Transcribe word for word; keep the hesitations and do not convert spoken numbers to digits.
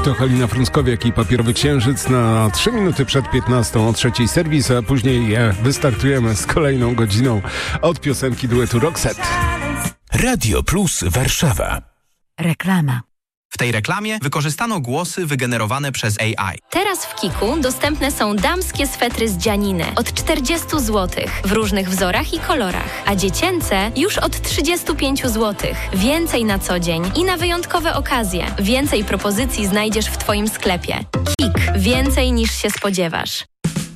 to Halina Frąckowiak i Papierowy Księżyc na trzy minuty przed piętnastą, o trzeciej serwis, a później wystartujemy z kolejną godziną od piosenki duetu Roxette. Radio Plus Warszawa. Reklama. W tej reklamie wykorzystano głosy wygenerowane przez A I. Teraz w Kiku dostępne są damskie swetry z dzianiny od czterdzieści złotych w różnych wzorach i kolorach, a dziecięce już od trzydzieści pięć złotych. Więcej na co dzień i na wyjątkowe okazje. Więcej propozycji znajdziesz w Twoim sklepie. Kik. Więcej niż się spodziewasz.